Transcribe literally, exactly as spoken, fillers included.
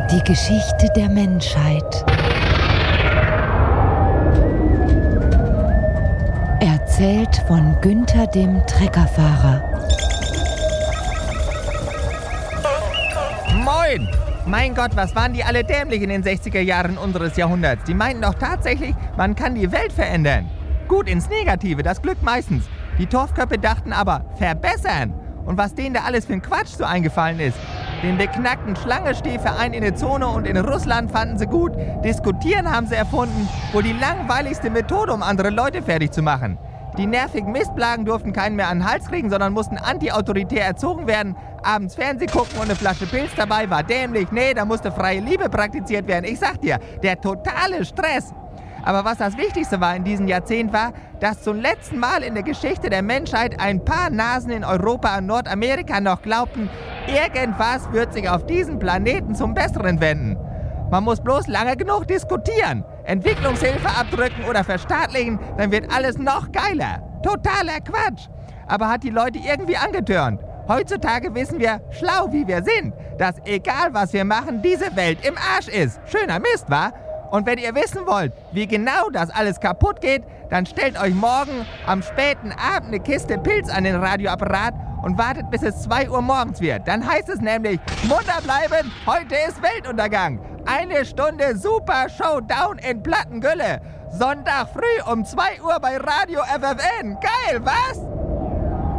Die Geschichte der Menschheit. Erzählt von Günther dem Treckerfahrer. Moin! Mein Gott, was waren die alle dämlich in den sechziger Jahren unseres Jahrhunderts? Die meinten doch tatsächlich, man kann die Welt verändern. Gut ins Negative, das Glück meistens. Die Torfköppe dachten aber, verbessern. Und was denen da alles für ein Quatsch so eingefallen ist. Den beknackten Schlangenstehverein in der Zone und in Russland fanden sie gut. Diskutieren haben sie erfunden, wohl die langweiligste Methode, um andere Leute fertig zu machen. Die nervigen Mistplagen durften keinen mehr an den Hals kriegen, sondern mussten anti-autoritär erzogen werden. Abends Fernseh gucken und eine Flasche Pilz dabei war dämlich. Nee, da musste freie Liebe praktiziert werden. Ich sag dir, der totale Stress. Aber was das Wichtigste war in diesem Jahrzehnt war, dass zum letzten Mal in der Geschichte der Menschheit ein paar Nasen in Europa und Nordamerika noch glaubten, irgendwas wird sich auf diesem Planeten zum Besseren wenden. Man muss bloß lange genug diskutieren, Entwicklungshilfe abdrücken oder verstaatlichen, dann wird alles noch geiler. Totaler Quatsch. Aber hat die Leute irgendwie angetörnt. Heutzutage wissen wir, schlau wie wir sind, dass egal was wir machen, diese Welt im Arsch ist. Schöner Mist, wa? Und wenn ihr wissen wollt, wie genau das alles kaputt geht, dann stellt euch morgen am späten Abend eine Kiste Pilz an den Radioapparat und wartet, bis es zwei Uhr morgens wird. Dann heißt es nämlich, Munter bleiben, heute ist Weltuntergang. Eine Stunde Super Showdown in Plattengülle. Sonntag früh um zwei Uhr bei Radio F F N. Geil, was?